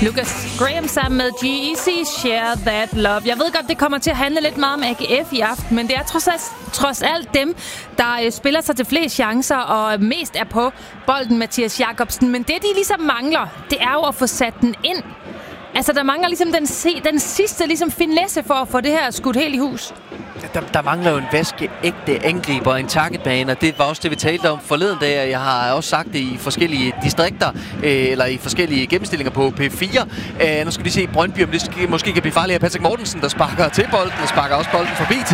Lucas Graham sammen med G-Eazy, Share That Love. Jeg ved godt, det kommer til at handle lidt meget om AGF i aften, men det er trods alt dem, der spiller sig til flest chancer og mest er på bolden, Mathias Jacobsen. Men det, de ligesom mangler, det er jo at få sat den ind. Altså, der mangler ligesom den sidste ligesom finesse for at få det her skudt helt i hus. Der mangler jo en vaskeægte angriber, en targetbane, og det var også det, vi talte om forleden dag. Jeg har også sagt det i forskellige distrikter, eller i forskellige gennemstillinger på P4. Nu skal vi se Brøndby, om det måske kan blive farligt af Patrick Mortensen, der sparker til bolden, og sparker også bolden forbi til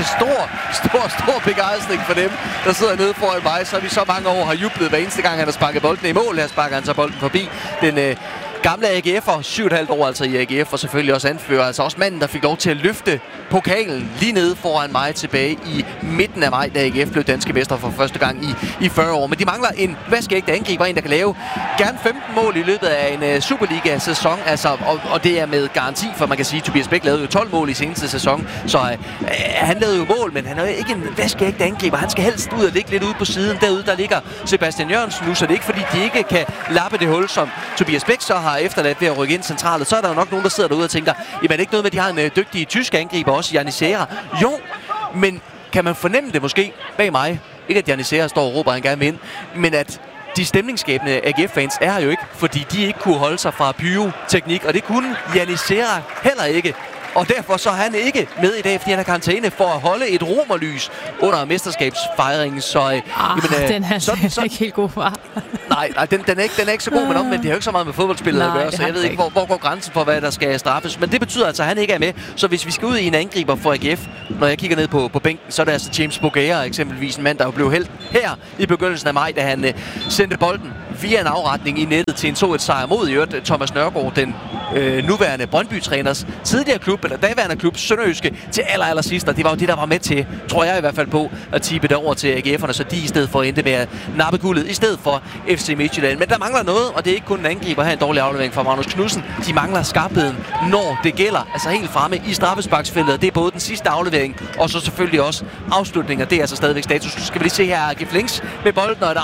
stor begejstring for dem, der sidder nede foran mig. Så vi så mange år har jublet hver eneste gang, han har sparket bolden i mål. Her sparker han så bolden forbi den gamle AGF'er, 7,5 år altså i AGF, og selvfølgelig også anfører, altså også manden, der fik lov til at løfte pokalen lige nede foran mig tilbage i midten af maj, da AGF blev danske mester for første gang i 40 år. Men de mangler en vaskeægte angriber, en der kan lave gerne 15 mål i løbet af en Superliga-sæson, altså, og det er med garanti, for man kan sige, at Tobias Bæk lavede jo 12 mål i seneste sæson, så han lavede jo mål, men han er jo ikke en vaskeægte angriber. Han skal helst ud og ligge lidt ude på siden. Derude, der ligger Sebastian Jørgensen nu, så det er ikke fordi, de ikke kan lappe det hul, som Tobias Bæk så har efterladt ved at rykke ind centralt. Så er der jo nok nogen, der sidder derude og tænker, jamen er det ikke noget med, at de har en dygtig tysk angriber også, Janissera? Jo, men kan man fornemme det måske bag mig? Ikke at Janissera står og råber, han gerne vil ind, men at de stemningsskabende AGF-fans er her jo ikke, fordi de ikke kunne holde sig fra pyroteknik, og det kunne Janissera heller ikke. Og derfor så er han ikke med i dag, fordi han har karantæne for at holde et romerlys under mesterskabsfejringen. Så, den er ikke helt god for. Nej, den er ikke så god, men omvendt, det har jo ikke så meget med fodboldspillet at gøre, så jeg ved ikke, hvor går grænsen for, hvad der skal straffes. Men det betyder altså, at han ikke er med. Så hvis vi skal ud i en angriber for AGF, når jeg kigger ned på bænken, så er det altså James Bogaer, eksempelvis en mand, der jo blev hældt her i begyndelsen af maj, da han sendte bolden via en afretning i nettet til en 2-1-sejr mod Thomas Nørgaard, den nuværende Brøndby-træners tidligere klub, eller daværende klub, Sønderjyske, til aller sidst. Og det var jo det, der var med til, tror jeg i hvert fald på, at tippe det over til AGF'erne, så de i stedet for endte med at nappe guldet, i stedet for FC Midtjylland. Men der mangler noget, og det er ikke kun en angriber her, en dårlig aflevering fra Magnus Knudsen. De mangler skarpheden, når det gælder, altså helt fremme i straffesparksfeltet. Det er både den sidste aflevering, og så selvfølgelig også afslutninger. Det er altså stadigvæk status. Så skal vi lige se her, AGF Links med bolden, og et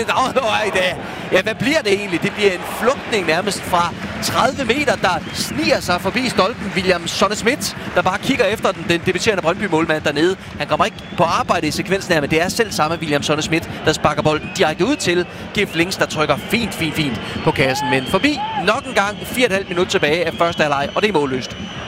ja, hvad bliver det egentlig? Det bliver en flugtning nærmest fra 30 meter, der sniger sig forbi stolpen. William Sonne-Schmidt, der bare kigger efter den debuterende Brøndby-målmand dernede. Han kommer ikke på arbejde i sekvensen her, men det er selv samme William Sonne-Schmidt, der sparker bolden direkte ud til AGF Links, der trykker fint på kassen. Men forbi nok en gang 4,5 minutter tilbage af første halvleg, og det er målløst.